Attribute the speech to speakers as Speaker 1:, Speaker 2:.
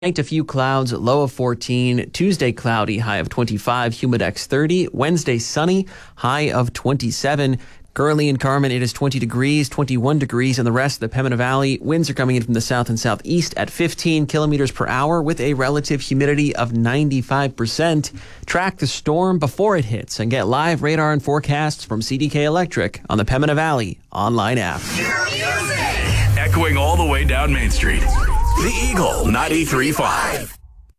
Speaker 1: A few clouds, low of 14. Tuesday, cloudy, high of 25. Humidex 30. Wednesday, sunny, high of 27. Currently in Carmen, it is 20 degrees, 21 degrees in the rest of the Pembina Valley. Winds are coming in from the south and southeast at 15 kilometers per hour with a relative humidity of 95%. Track the storm before it hits and get live radar and forecasts from CDK Electric on the Pembina Valley online app.
Speaker 2: Echoing all the way down Main Street. The Eagle 93.5.